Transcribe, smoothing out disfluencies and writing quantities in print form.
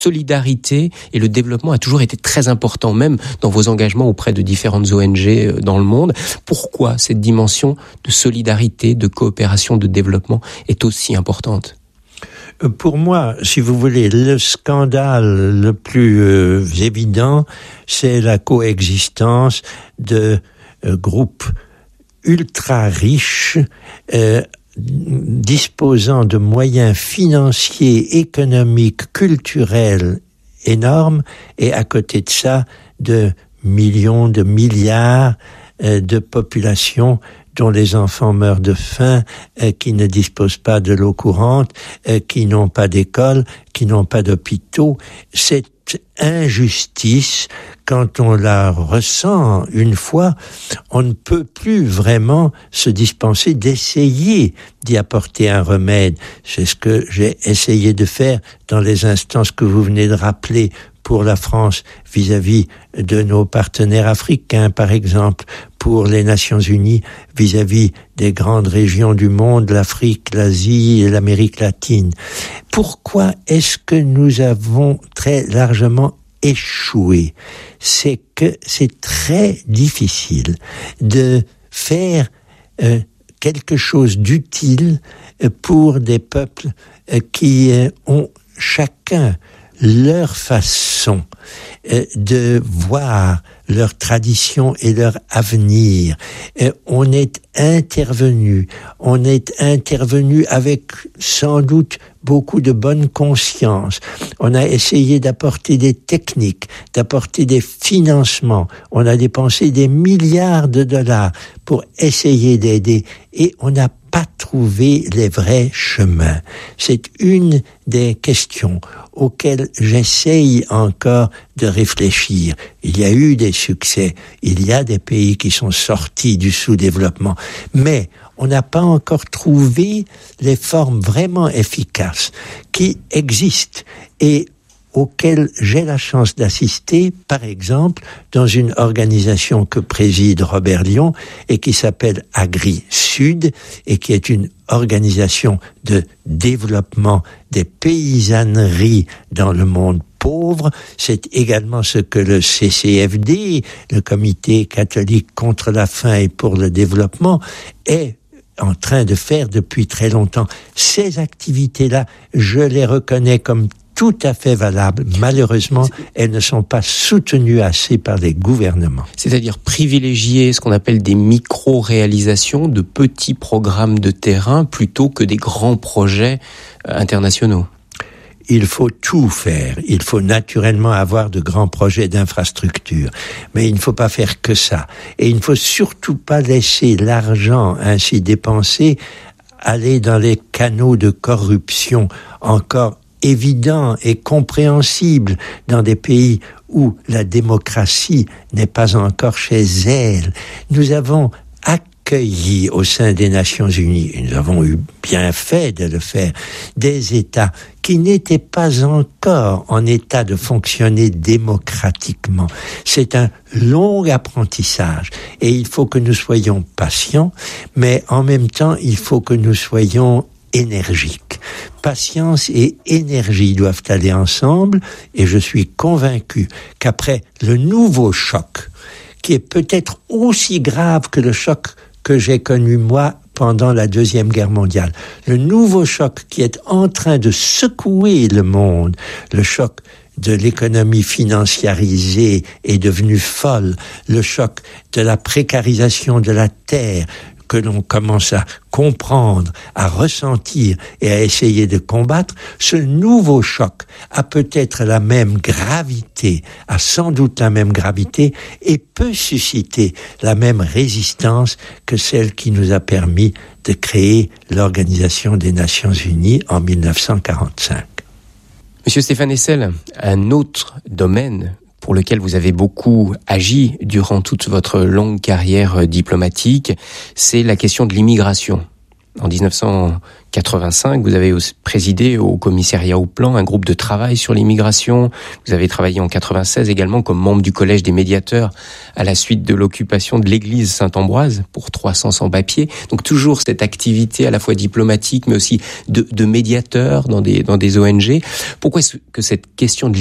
solidarité et le développement a toujours été très important, même dans vos engagements auprès de différentes ONG dans le monde. Pourquoi cette dimension de solidarité, de coopération, de développement est aussi importante ? Pour moi, si vous voulez, le scandale le plus évident, c'est la coexistence de groupes ultra riches, disposant de moyens financiers, économiques, culturels énormes, et à côté de ça, de millions, de milliards de populations dont les enfants meurent de faim, qui ne disposent pas de l'eau courante, qui n'ont pas d'école, qui n'ont pas d'hôpitaux. Cette injustice, quand on la ressent une fois, on ne peut plus vraiment se dispenser d'essayer d'y apporter un remède. C'est ce que j'ai essayé de faire dans les instances que vous venez de rappeler pour la France vis-à-vis de nos partenaires africains, par exemple, pour les Nations Unies vis-à-vis des grandes régions du monde, l'Afrique, l'Asie et l'Amérique latine. Pourquoi est-ce que nous avons très largement échoué ? C'est que c'est très difficile de faire quelque chose d'utile pour des peuples qui ont chacun leur façon de voir leur tradition et leur avenir. On est intervenu avec sans doute beaucoup de bonne conscience. On a essayé d'apporter des techniques, d'apporter des financements. On a dépensé des milliards de dollars pour essayer d'aider et on n'a pas trouvé les vrais chemins. C'est une des questions auxquelles j'essaye encore de réfléchir. Il y a eu des succès, il y a des pays qui sont sortis du sous-développement, mais on n'a pas encore trouvé les formes vraiment efficaces qui existent et auxquelles j'ai la chance d'assister, par exemple, dans une organisation que préside Robert Lyon et qui s'appelle Agri-Sud et qui est une organisation de développement des paysanneries dans le monde pauvre. C'est également ce que le CCFD, le Comité catholique contre la faim et pour le développement, est en train de faire depuis très longtemps. Ces activités-là, je les reconnais comme tout à fait valables. Malheureusement, elles ne sont pas soutenues assez par les gouvernements. C'est-à-dire privilégier ce qu'on appelle des micro-réalisations, de petits programmes de terrain, plutôt que des grands projets internationaux. Il faut tout faire. Il faut naturellement avoir de grands projets d'infrastructure. Mais il ne faut pas faire que ça. Et il ne faut surtout pas laisser l'argent ainsi dépensé aller dans les canaux de corruption encore évident et compréhensible dans des pays où la démocratie n'est pas encore chez elle. Nous avons accueilli au sein des Nations Unies, et nous avons eu bien fait de le faire, des États qui n'étaient pas encore en état de fonctionner démocratiquement. C'est un long apprentissage et il faut que nous soyons patients, mais en même temps, il faut que nous soyons énergiques. Patience et énergie doivent aller ensemble et je suis convaincu qu'après le nouveau choc, qui est peut-être aussi grave que le choc que j'ai connu moi pendant la Deuxième Guerre mondiale, le nouveau choc qui est en train de secouer le monde, le choc de l'économie financiarisée est devenue folle, le choc de la précarisation de la terre, que l'on commence à comprendre, à ressentir et à essayer de combattre, ce nouveau choc a peut-être la même gravité, a sans doute la même gravité et peut susciter la même résistance que celle qui nous a permis de créer l'Organisation des Nations Unies en 1945. Monsieur Stéphane Hessel, un autre domaine pour lequel vous avez beaucoup agi durant toute votre longue carrière diplomatique, c'est la question de l'immigration. En 1985, vous avez présidé au commissariat au plan un groupe de travail sur l'immigration. Vous avez travaillé en 96 également comme membre du collège des médiateurs à la suite de l'occupation de l'église Saint-Ambroise pour 300 sans-papiers. Donc toujours cette activité à la fois diplomatique mais aussi de médiateur dans des ONG. Pourquoi est-ce que cette question de